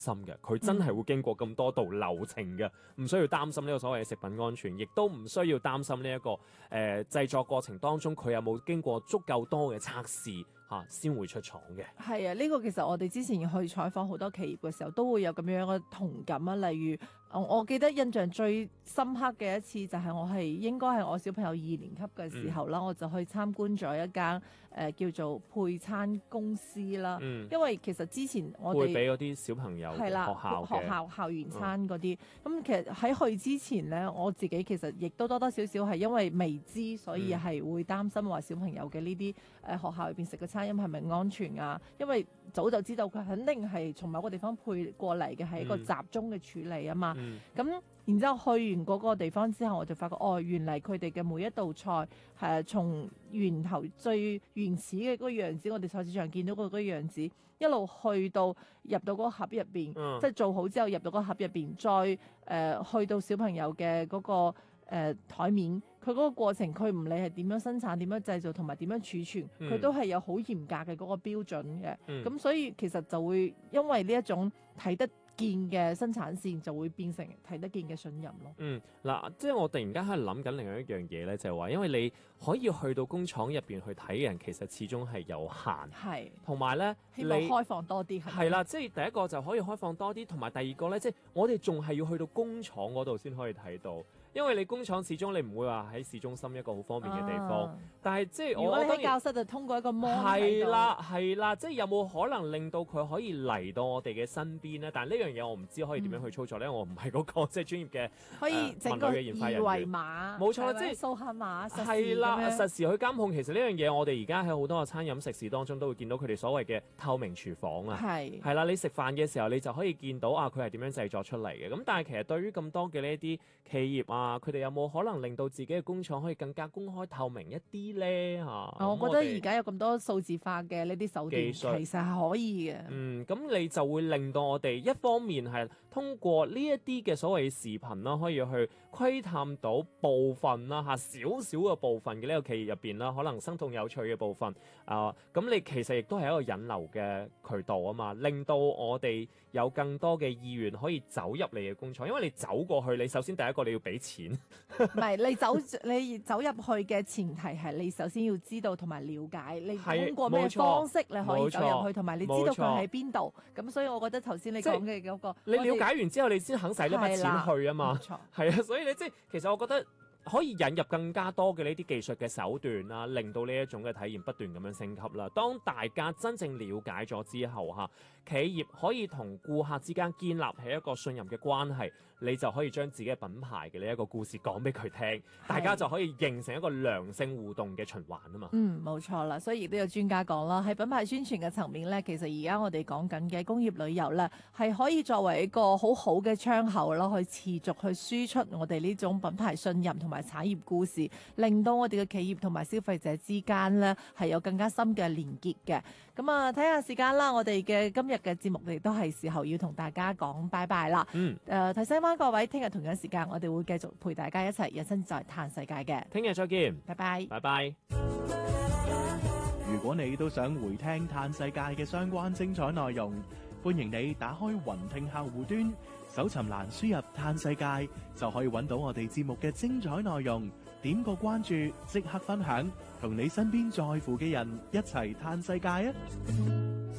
心嘅，佢真係會經過咁多道流程嘅，唔需要擔心呢個所謂嘅食品安全，亦都唔需要擔心呢一個製作過程當中佢有冇經過足夠多嘅測試先會出廠嘅。 係啊，呢個其實我哋之前去採訪好多企業嘅時候，都會有咁樣嘅同感啊。例如，我記得印象最深刻嘅一次就係應該係我小朋友2年級嘅時候啦，我就去參觀咗一間叫做配餐公司啦。因為其實之前我哋會俾嗰啲小朋友係啦學校校園餐嗰啲，咁其實喺去之前咧，我自己其實亦都多多少少係因為未知，所以係會擔心話小朋友嘅呢啲學校入邊食嘅餐飲係咪安全啊？因為早就知道佢肯定係從某個地方配過嚟嘅，係一個集中嘅處理啊嘛。咁然之後去完嗰個地方之後，我就發覺原嚟佢哋嘅每一道菜係從源頭最原始嘅嗰個樣子，我哋菜市場見到嗰個樣子，一路去到入到嗰個盒入邊，即係做好之後入到嗰個盒入邊，再去到小朋友嘅嗰個台面，佢嗰個過程，佢唔理係點樣生產、點樣製造同埋點樣儲存，佢都係有好嚴格嘅嗰個標準嘅。咁所以其實就會因為呢一種睇得見嘅生產線，就會變成睇得見嘅信任咯。 嗱，即係我突然間喺度諗緊另外一樣嘢咧，就係話，因為你可以去到工廠入邊去睇嘅人，其實始終係有限，係同埋咧， 希望開放多啲係啦，即係第一個就可以開放多啲，同埋第二個咧，即係我哋仲係要去到工廠嗰度先可以睇到。因為你工廠始終你唔會話喺市中心一個好方便嘅地方，但係即係如果你喺教室就通過一個摩係啦，即係有冇可能令到佢可以嚟到我哋嘅身邊咧？但係呢樣嘢我唔知可以點樣去操作咧，我唔係嗰個即係專業嘅可以整個二維碼， 冇錯啦，即係掃下碼係啦，實時去監控。其實呢樣嘢我哋而家喺好多嘅餐飲食肆當中都會見到佢哋所謂嘅透明廚房啊，係啦，你食飯嘅時候你就可以見到佢係點樣製作出嚟嘅。咁但係其實對於咁多嘅呢啲企業佢哋有冇可能令到自己嘅工廠可以更加公開透明一啲咧？ 我覺得而家有咁多數字化嘅呢啲手段，其實係可以嘅。 咁你就會令到我哋一方面係通過呢一啲嘅所謂視頻啦，可以去窺探到部分啦少少嘅部分嘅呢個企業入邊啦，可能生動有趣嘅部分咁你其實亦都係一個引流嘅渠道啊嘛，令到我哋有更多嘅意願可以走入你嘅工廠，因為你走過去，你首先第一個你要俾錢。 唔係你走入去嘅前提係你首先要知道同埋了解，你通過咩方式你可以走入去，同埋你知道佢喺邊度。咁所以我覺得頭先你講嘅嗰個， 你了解完之後，你先肯使呢筆錢去啊嘛。 冇錯， 係啊，所以你即係其實我覺得可以引入更加多嘅呢啲技術嘅手段啦，令到呢一種嘅體驗不斷咁樣升級啦。當大家真正了解咗之後企業可以同顧客之間建立起一個信任嘅關係，你就可以將自己嘅品牌嘅呢一個故事講俾佢聽，大家就可以形成一個良性互動嘅循環啊嘛。 冇錯啦，所以亦都有專家講啦，喺品牌宣傳嘅層面咧，其實而家我哋講緊嘅工業旅遊咧，係可以作為一個好好嘅窗口咯，去持續去輸出我哋呢種品牌信任同埋產業故事，令到我哋嘅企業同埋消費者之間咧係有更加深嘅連結嘅。咁睇下時間啦，我哋嘅今日嘅節目亦都係時候要同大家講拜拜啦。提醒翻各位，聽日同樣時間我哋會繼續陪大家一齊人生在嘆世界嘅。 聽日再見， 拜拜， 拜拜。 如果你都想回聽嘆世界嘅相關精彩內容，歡迎你打開雲聽客戶端，搜尋欄輸入嘆世界，就可以揾到我哋節目嘅精彩內容。點個關注，即刻分享，同你身邊在乎嘅人一齊嘆世界啊！